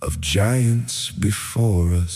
of giants before us.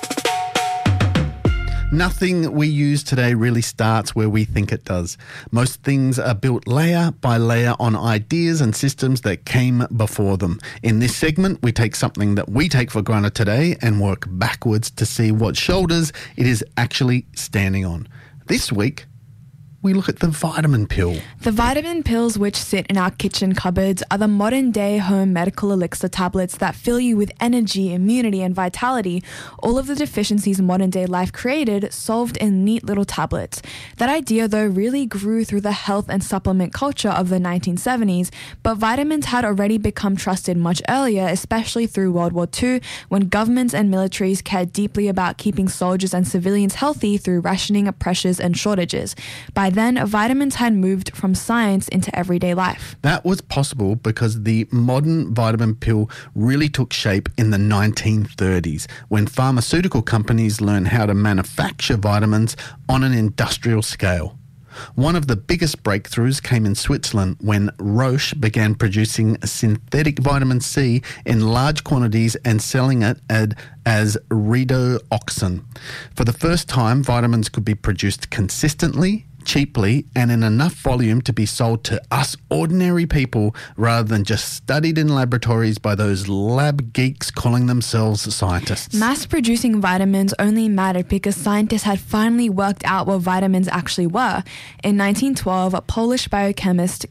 Nothing we use today really starts where we think it does. Most things are built layer by layer on ideas and systems that came before them. In this segment, we take something that we take for granted today and work backwards to see what shoulders it is actually standing on. This week, we look at the vitamin pill. The vitamin pills which sit in our kitchen cupboards are the modern-day home medical elixir tablets that fill you with energy, immunity, and vitality. All of the deficiencies modern-day life created solved in neat little tablets. That idea, though, really grew through the health and supplement culture of the 1970s, but vitamins had already become trusted much earlier, especially through World War II, when governments and militaries cared deeply about keeping soldiers and civilians healthy through rationing, pressures, and shortages. By then, vitamins had moved from science into everyday life. That was possible because the modern vitamin pill really took shape in the 1930s, when pharmaceutical companies learned how to manufacture vitamins on an industrial scale. One of the biggest breakthroughs came in Switzerland when Roche began producing synthetic vitamin C in large quantities and selling it as Redoxon. For the first time, vitamins could be produced consistently, cheaply, and in enough volume to be sold to us ordinary people rather than just studied in laboratories by those lab geeks calling themselves scientists. Mass-producing vitamins only mattered because scientists had finally worked out what vitamins actually were. In 1912, a Polish biochemist,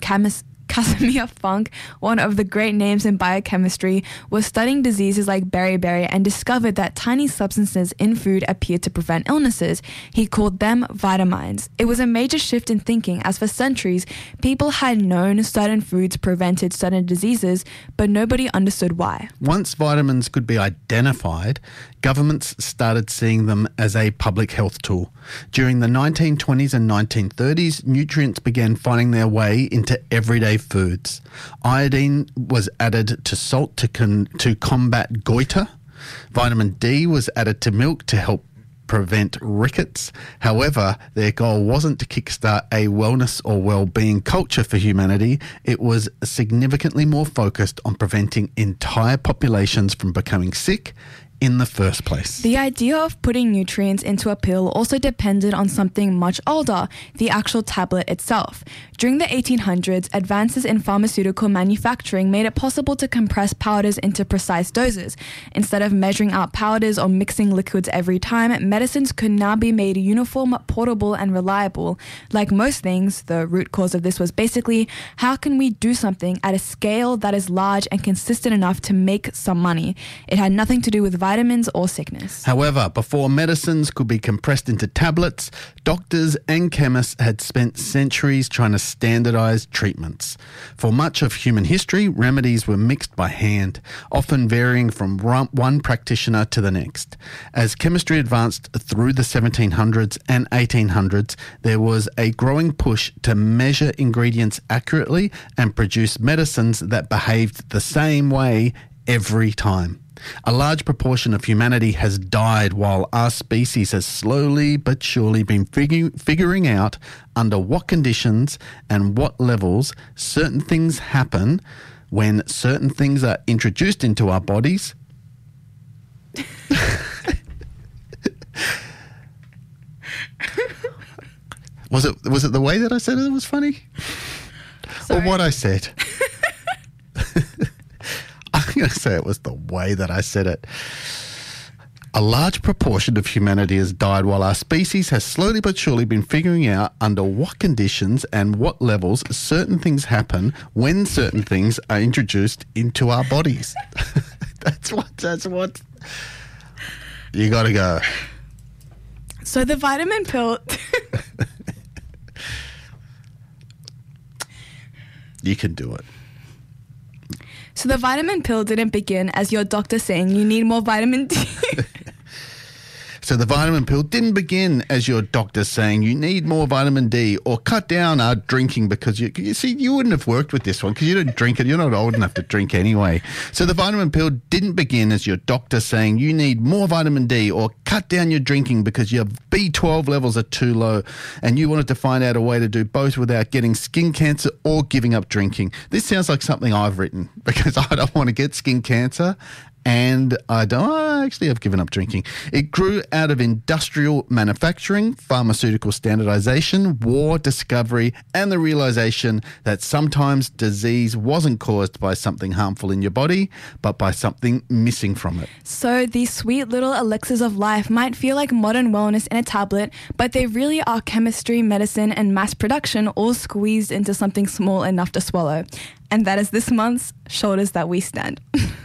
Casimir Funk, one of the great names in biochemistry, was studying diseases like beriberi and discovered that tiny substances in food appeared to prevent illnesses. He called them vitamins. It was a major shift in thinking, as for centuries, people had known certain foods prevented certain diseases, but nobody understood why. Once vitamins could be identified, governments started seeing them as a public health tool. During the 1920s and 1930s, nutrients began finding their way into everyday foods. Iodine was added to salt to combat goiter. Vitamin D was added to milk to help prevent rickets. However, their goal wasn't to kickstart a wellness or well-being culture for humanity. It was significantly more focused on preventing entire populations from becoming sick in the first place. The idea of putting nutrients into a pill also depended on something much older, the actual tablet itself. During the 1800s, advances in pharmaceutical manufacturing made it possible to compress powders into precise doses. Instead of measuring out powders or mixing liquids every time, medicines could now be made uniform, portable, and reliable. Like most things, the root cause of this was basically, how can we do something at a scale that is large and consistent enough to make some money? It had nothing to do with vitamins or sickness. However, before medicines could be compressed into tablets, doctors and chemists had spent centuries trying to standardize treatments. For much of human history, remedies were mixed by hand, often varying from one practitioner to the next. As chemistry advanced through the 1700s and 1800s, there was a growing push to measure ingredients accurately and produce medicines that behaved the same way every time. A large proportion of humanity has died while our species has slowly but surely been figuring out under what conditions and what levels certain things happen when certain things are introduced into our bodies. Was it the way that I said it was funny? Sorry. Or what I said? I'm going to say it was the way that I said it. A large proportion of humanity has died while our species has slowly but surely been figuring out under what conditions and what levels certain things happen when certain things are introduced into our bodies. That's what. You got to go. So the vitamin pill... You can do it. So the vitamin pill didn't begin as your doctor saying you need more vitamin D. So the vitamin pill didn't begin as your doctor saying you need more vitamin D or cut down our drinking because you see, you wouldn't have worked with this one because you don't drink it. You're not old enough to drink anyway. So the vitamin pill didn't begin as your doctor saying you need more vitamin D or cut down your drinking because your B12 levels are too low and you wanted to find out a way to do both without getting skin cancer or giving up drinking. This sounds like something I've written because I don't want to get skin cancer And I've given up drinking. It grew out of industrial manufacturing, pharmaceutical standardization, war, discovery, and the realization that sometimes disease wasn't caused by something harmful in your body, but by something missing from it. So these sweet little elixirs of life might feel like modern wellness in a tablet, but they really are chemistry, medicine, and mass production all squeezed into something small enough to swallow. And that is this month's Shoulders That We Stand.